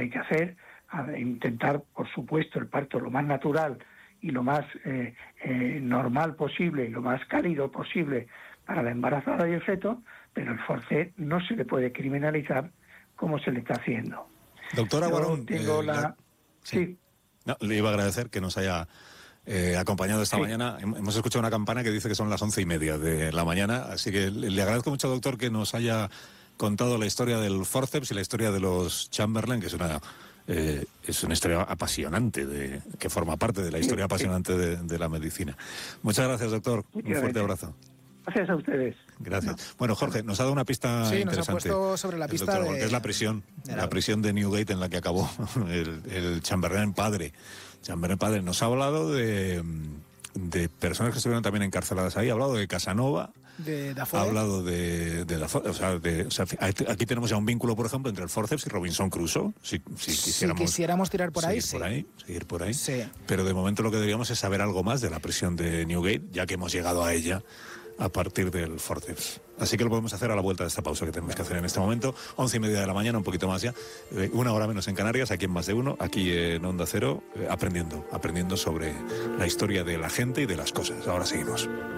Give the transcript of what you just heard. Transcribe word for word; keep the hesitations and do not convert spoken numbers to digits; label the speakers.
Speaker 1: hay que hacer, a intentar, por supuesto, el parto lo más natural y lo más eh, eh, normal posible y lo más cálido posible para la embarazada y el feto, pero el forceps no se le puede criminalizar como se le está haciendo.
Speaker 2: Doctora Guarón,
Speaker 1: tengo
Speaker 2: eh,
Speaker 1: la...
Speaker 2: la... sí.
Speaker 1: sí.
Speaker 2: No, le iba a agradecer que nos haya eh, acompañado esta sí. mañana. Hemos escuchado una campana que dice que son las once y media de la mañana, así que le, le agradezco mucho, doctor, que nos haya contado la historia del forceps y la historia de los Chamberlain, que es una eh, es una historia apasionante, de, que forma parte de la historia sí, apasionante sí. De, de la medicina. Muchas gracias, doctor. Un fuerte abrazo.
Speaker 1: Gracias a ustedes.
Speaker 2: Gracias. No. Bueno, Jorge, nos ha dado una pista
Speaker 3: sí,
Speaker 2: interesante.
Speaker 3: Nos ha puesto sobre la pista
Speaker 2: doctor,
Speaker 3: de...
Speaker 2: que es la prisión,
Speaker 3: de
Speaker 2: la...
Speaker 3: la
Speaker 2: prisión de Newgate en la que acabó el, el Chamberlain padre. Chamberlain padre. Nos ha hablado de, de personas que estuvieron también encarceladas ahí. Ha hablado de Casanova.
Speaker 3: De Dafoe.
Speaker 2: Ha hablado de, de Dafoe. O sea, de, o sea, aquí tenemos ya un vínculo, por ejemplo, entre el forceps y Robinson Crusoe. Si, si, quisiéramos,
Speaker 3: si quisiéramos tirar por ahí,
Speaker 2: seguir por
Speaker 3: sí.
Speaker 2: ahí, seguir por ahí.
Speaker 3: Sí.
Speaker 2: Pero de momento lo que deberíamos es saber algo más de la prisión de Newgate, ya que hemos llegado a ella a partir del forceps. Así que lo podemos hacer a la vuelta de esta pausa que tenemos que hacer en este momento. Once y media de la mañana, un poquito más ya. Eh, una hora menos en Canarias, aquí en Más de Uno, aquí en Onda Cero, eh, aprendiendo, aprendiendo sobre la historia de la gente y de las cosas. Ahora seguimos.